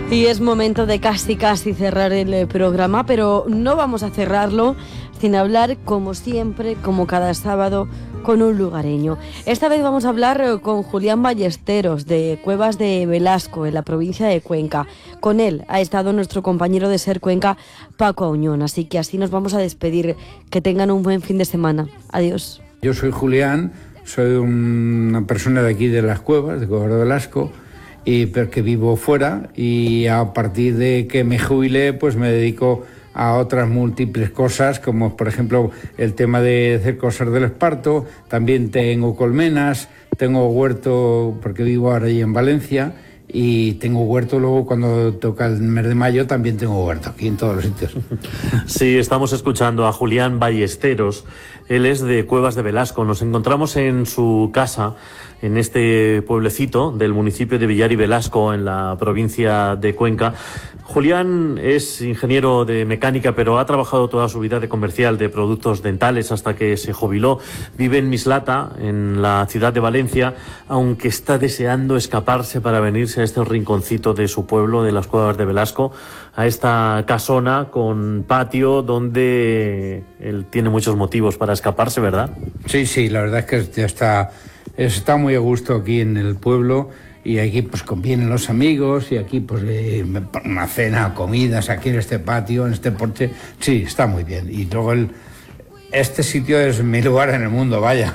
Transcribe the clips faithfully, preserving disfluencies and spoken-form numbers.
Y es momento de casi casi cerrar el programa, pero no vamos a cerrarlo sin hablar, como siempre, como cada sábado, con un lugareño. Esta vez vamos a hablar con Julián Ballesteros, de Cuevas de Velasco, en la provincia de Cuenca. Con él ha estado nuestro compañero de Ser Cuenca, Paco Auñón, así que así nos vamos a despedir. Que tengan un buen fin de semana. Adiós. Yo soy Julián, soy una persona de aquí de las Cuevas, de Cuevas de Velasco, y porque vivo fuera, y a partir de que me jubilé pues me dedico a otras múltiples cosas, como por ejemplo el tema de hacer cosas del esparto. También tengo colmenas, tengo huerto porque vivo ahora ahí en Valencia, y tengo huerto luego cuando toca el mes de mayo, también tengo huerto aquí en todos los sitios. Sí, estamos escuchando a Julián Ballesteros. Él es de Cuevas de Velasco. Nos encontramos en su casa, en este pueblecito del municipio de Villar y Velasco, en la provincia de Cuenca. Julián es ingeniero de mecánica, pero ha trabajado toda su vida de comercial de productos dentales hasta que se jubiló. Vive en Mislata, en la ciudad de Valencia, aunque está deseando escaparse para venirse a este rinconcito de su pueblo, de las Cuevas de Velasco, a esta casona con patio donde él tiene muchos motivos para escaparse, ¿verdad? Sí, sí, la verdad es que ya está, está muy a gusto aquí en el pueblo. Y aquí pues convienen los amigos, y aquí pues eh, una cena, comidas, aquí en este patio, en este porche. Sí, está muy bien. Y luego el, este sitio es mi lugar en el mundo, vaya.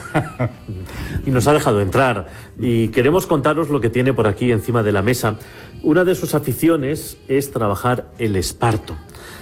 Y nos ha dejado entrar. Y queremos contaros lo que tiene por aquí encima de la mesa. Una de sus aficiones es trabajar el esparto.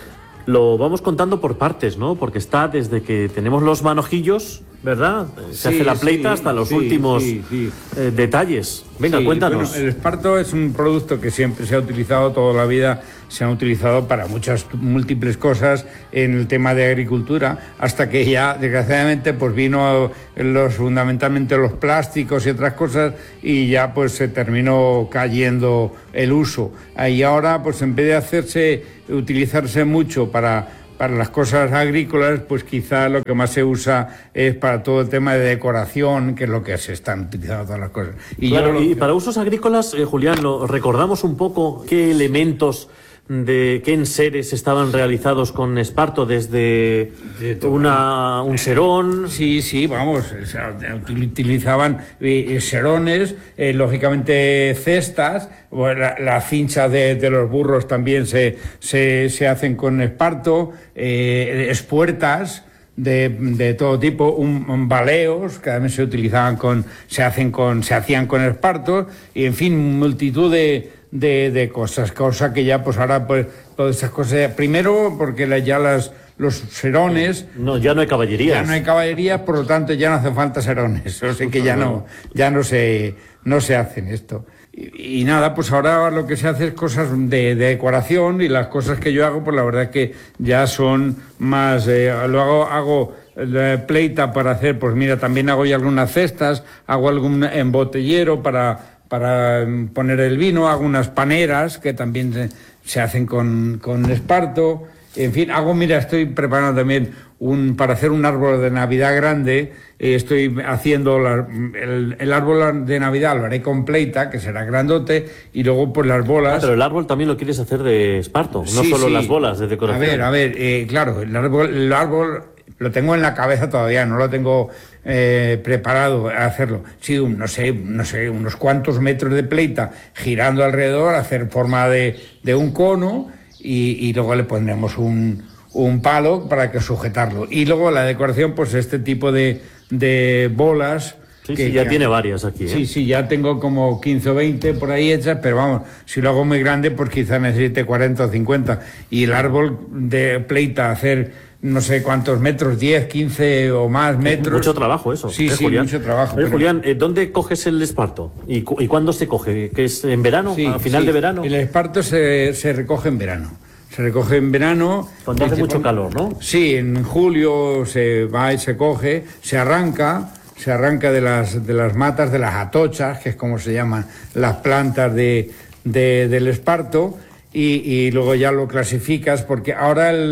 Lo vamos contando por partes, ¿no? Porque está desde que tenemos los manojillos, ¿verdad? Se sí, hace la pleita sí, hasta los sí, últimos sí, sí. Eh, detalles. Venga, sí, cuéntanos. Bueno, el esparto es un producto que siempre se ha utilizado toda la vida, se ha utilizado para muchas múltiples cosas en el tema de agricultura, hasta que ya, desgraciadamente, pues vino los, fundamentalmente los plásticos y otras cosas, y ya pues se terminó cayendo el uso. Y ahora, pues en vez de hacerse, utilizarse mucho para... Para las cosas agrícolas, pues quizá lo que más se usa es para todo el tema de decoración, que es lo que se están utilizando todas las cosas. Y, claro, lo... y para usos agrícolas, eh, Julián, ¿lo recordamos un poco qué elementos de qué enseres estaban realizados con esparto? Desde una, un serón. Sí, sí, vamos, o sea, utilizaban eh, serones, eh, lógicamente cestas, bueno, la, la cincha de, de los burros también se, se, se hacen con esparto, eh, espuertas de, de todo tipo, un, un baleos que también se utilizaban con, se hacen con, se hacían con esparto, y en fin, multitud de De, de cosas, cosa que ya pues ahora pues todas esas cosas, primero porque la, ya las los serones, no, ya no hay caballerías, ya no hay caballerías, por lo tanto ya no hace falta serones, o sea que ya no ya no se no se hacen esto. Y, y nada, pues ahora lo que se hace es cosas de, de decoración, y las cosas que yo hago pues la verdad que ya son más, eh, lo hago hago la pleita para hacer, pues mira, también hago ya algunas cestas, hago algún embotellero para para poner el vino, hago unas paneras que también se, se hacen con, con esparto. En fin, hago, mira, estoy preparando también un para hacer un árbol de Navidad grande. Eh, estoy haciendo la, el, el árbol de Navidad, lo haré con pleita, que será grandote, y luego pues las bolas. Ah, pero el árbol también lo quieres hacer de esparto, no sí, solo sí. las bolas de decoración. A ver, a ver, eh, claro, el árbol, el árbol lo tengo en la cabeza todavía, no lo tengo eh, preparado a hacerlo. Sí, un, no sé, no sé, unos cuantos metros de pleita girando alrededor, hacer forma de, de un cono, y, y luego le pondremos un, un palo para que sujetarlo. Y luego la decoración, pues este tipo de, de bolas. Sí, que, sí, ya que, tiene varias aquí, ¿eh? Sí, sí, ya tengo como quince o veinte por ahí hechas, pero vamos, si lo hago muy grande, pues quizá necesite cuarenta o cincuenta. Y el árbol de pleita, hacer no sé cuántos metros, diez, quince o más metros. Mucho trabajo eso. Sí, ¿eh, sí, Julián? mucho trabajo. Eh, pero... Julián, ¿dónde coges el esparto? ¿Y, cu- y cuándo se coge? ¿Que es en verano? Sí, ¿A final sí. de verano? El esparto se, se recoge en verano. Se recoge en verano. Cuando hace mucho calor, ¿no? Sí, en julio se va y se coge, se arranca, se arranca de las, de las matas, de las atochas, que es como se llaman las plantas de, de, del esparto, y, y luego ya lo clasificas, porque ahora el...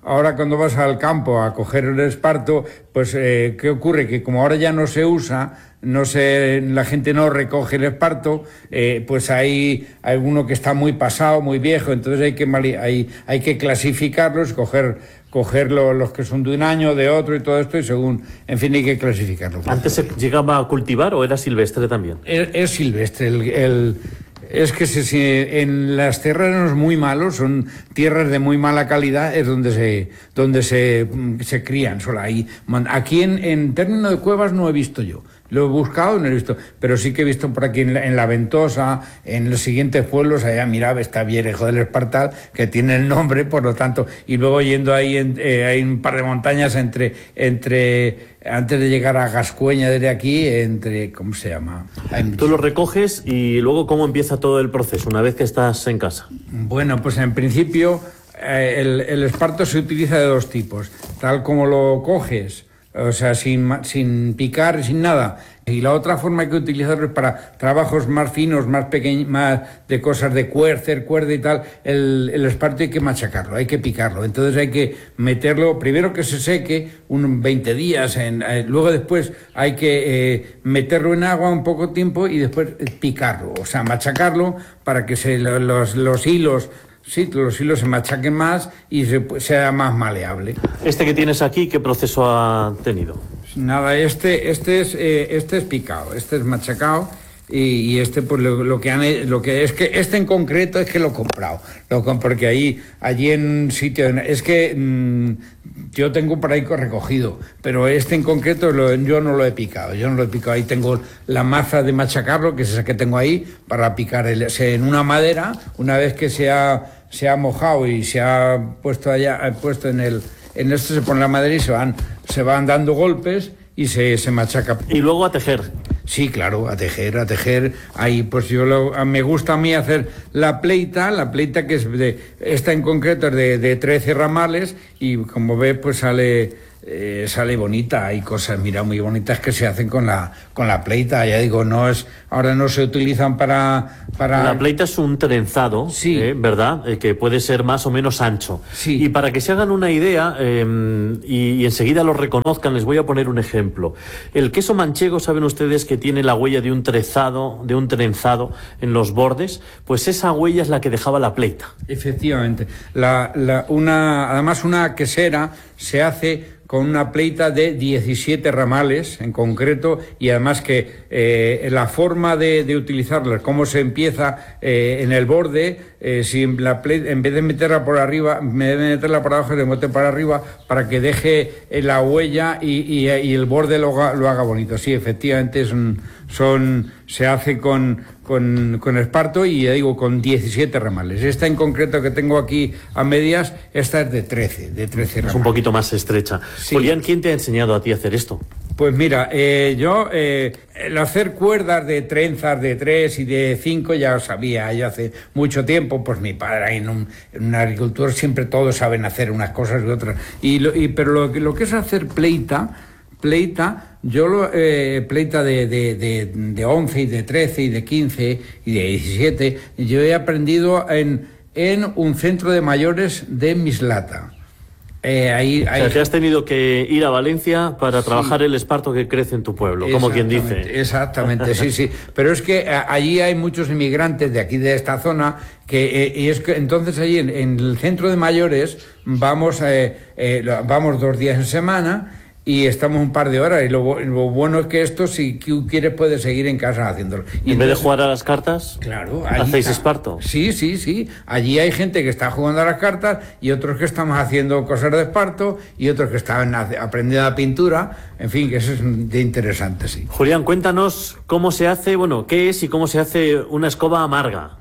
ahora cuando vas al campo a coger el esparto, pues eh, ¿qué ocurre? Que como ahora ya no se usa, no se, la gente no recoge el esparto, eh, pues hay alguno que está muy pasado, muy viejo, entonces hay que, hay, hay que clasificarlos, coger, coger lo, los que son de un año, de otro y todo esto, y según, en fin, hay que clasificarlos. ¿Antes se llegaba a cultivar o era silvestre también? Es, es silvestre, el... el Es que se, se, en las terrenos muy malos, son tierras de muy mala calidad, es donde se donde se, se crían solo ahí. Aquí en, en términos de cuevas no he visto yo. Lo he buscado, no he visto, pero sí que he visto por aquí en la, en la Ventosa, en los siguientes pueblos, allá, mira, está Vierejo del Espartal, que tiene el nombre, por lo tanto, y luego yendo ahí, en, eh, hay un par de montañas entre, entre, antes de llegar a Gascueña desde aquí, entre, ¿cómo se llama? Tú lo recoges y luego, ¿cómo empieza todo el proceso una vez que estás en casa? Bueno, pues en principio, eh, el, el esparto se utiliza de dos tipos, tal como lo coges, o sea, sin, sin picar, sin nada. Y la otra forma que utilizarlo es para trabajos más finos, más pequeños, más de cosas de cuercer, cuerda y tal. El, el esparto hay que machacarlo, hay que picarlo. Entonces hay que meterlo, primero que se seque, unos veinte días, en, eh, luego después hay que eh, meterlo en agua un poco tiempo y después picarlo, o sea, machacarlo para que se, los, los hilos... Sí, los hilos se machaquen más y se, sea más maleable. ¿Este que tienes aquí, qué proceso ha tenido? Nada, este, este, es, eh, este es picado, este es machacado y, y este pues lo, lo que han lo que es que este en concreto es que lo he comprado, lo, porque ahí allí en un sitio es que mmm, yo tengo por ahí recogido, pero este en concreto lo, yo no lo he picado, yo no lo he picado, ahí tengo la maza de machacarlo, que es esa que tengo ahí, para picar el, en una madera, una vez que se ha, se ha mojado y se ha puesto allá, puesto en el, en esto se pone la madera y se van, se van dando golpes y se, se machaca. Y luego a tejer. Sí, claro, a tejer, a tejer. Ahí, pues yo lo, me gusta a mí hacer la pleita, la pleita que es de, esta en concreto es de, de trece ramales y como ves, pues sale... Eh, sale bonita, hay cosas, mira, muy bonitas que se hacen con la con la pleita, ya digo, no es, ahora no se utilizan para... para... La pleita es un trenzado, sí. eh, ¿verdad? Eh, que puede ser más o menos ancho. Sí. Y para que se hagan una idea eh, y, y enseguida lo reconozcan, les voy a poner un ejemplo. El queso manchego, saben ustedes que tiene la huella de un trenzado, de un trenzado en los bordes, pues esa huella es la que dejaba la pleita. Efectivamente. La, la, una, además una quesera se hace con una pleita de diecisiete ramales en concreto y además que eh, la forma de, de utilizarla, cómo se empieza eh, en el borde, eh, si la pleita, en vez de meterla por arriba, en vez de meterla por abajo, se mete para arriba para que deje la huella y, y, y el borde lo, lo haga bonito. Sí, efectivamente son, son, se hace con, con, con esparto y ya digo, con diecisiete ramales. Esta en concreto que tengo aquí a medias, esta es de trece, de trece ramales. Es un poquito más estrecha. Sí. Julián, ¿quién te ha enseñado a ti a hacer esto? Pues mira, eh, yo eh, el hacer cuerdas de trenzas de tres y de cinco ya lo sabía, ya hace mucho tiempo, pues mi padre en un, en un agricultor siempre todos saben hacer unas cosas y otras, y, lo, y pero lo, lo que es hacer pleita, pleita, yo lo, eh, pleita de, de, de, de once y de trece y de quince y de diecisiete, yo he aprendido en, en un centro de mayores de Mislata. Eh, ahí, ahí... O sea, que has tenido que ir a Valencia para sí. trabajar el esparto que crece en tu pueblo, como quien dice. Exactamente, sí, sí. Pero es que a, allí hay muchos inmigrantes de aquí, de esta zona, que eh, y es que entonces allí en, en el centro de mayores vamos, eh, eh, vamos dos días en semana y estamos un par de horas. Y lo, lo bueno es que esto, si tú quieres, puedes seguir en casa haciéndolo. Y en vez de jugar a las cartas, claro, ¿hacéis está. esparto? Sí, sí, sí. Allí hay gente que está jugando a las cartas y otros que estamos haciendo cosas de esparto y otros que están aprendiendo la pintura. En fin, que eso es de interesante, sí. Julián, cuéntanos cómo se hace, bueno, qué es y cómo se hace una escoba amarga.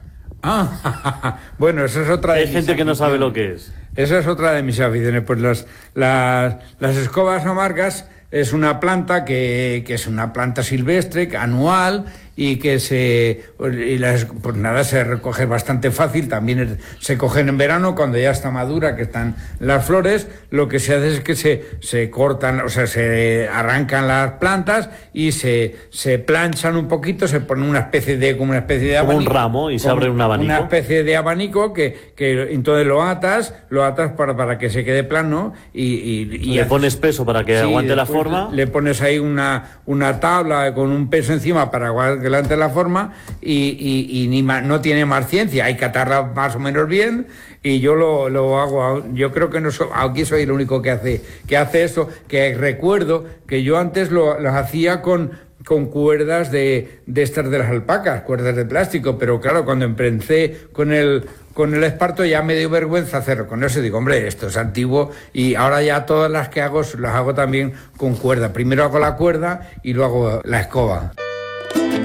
Ah, bueno, esa es otra de Hay gente que no sabe lo que es. Esa es otra de mis aficiones. Pues las, las, las escobas amargas es una planta que, que es una planta silvestre, anual, y y que se y las, pues nada, se recoge bastante fácil. También se cogen en verano cuando ya está madura, que están las flores. Lo que se hace es que se, se cortan, o sea, se arrancan las plantas y se, se planchan un poquito, se pone una especie de como una especie de como abanico, un ramo y se abre un abanico. Una especie de abanico que, que entonces lo atas, lo atas para, para que se quede plano y, y, y le pones peso para que sí, aguante la forma. Le pones ahí una, una tabla con un peso encima para que aguante la forma y, y, y ni ma, no tiene más ciencia, hay que atarla más o menos bien. Y yo lo, lo hago, yo creo que no so, aquí soy el único que hace, que hace eso, que recuerdo que yo antes lo, lo hacía con, con cuerdas de, de estas de las alpacas, cuerdas de plástico, pero claro, cuando empecé con el, con el esparto ya me dio vergüenza hacerlo con eso, digo, hombre, esto es antiguo y ahora ya todas las que hago las hago también con cuerda, primero hago la cuerda y luego la escoba.